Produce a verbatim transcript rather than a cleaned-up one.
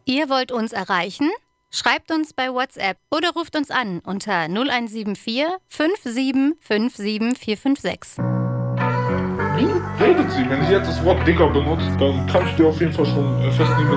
Ihr wollt uns erreichen? Schreibt uns bei WhatsApp oder ruft uns an unter null eins sieben vier fünf sieben fünf sieben vier fünf sechs. Wie redet sie? Wenn sie jetzt das Wort Digger benutzt, dann kannst du auf jeden Fall schon festnehmen,